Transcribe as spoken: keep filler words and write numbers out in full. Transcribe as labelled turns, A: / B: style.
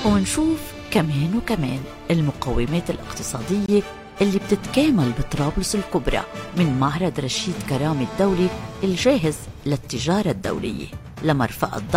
A: ونشوف كمان وكمان المقومات الاقتصادية اللي بتتكامل بطرابلس الكبرى من معرض رشيد كرامي الدولي الجاهز للتجارة الدولية لمرفأ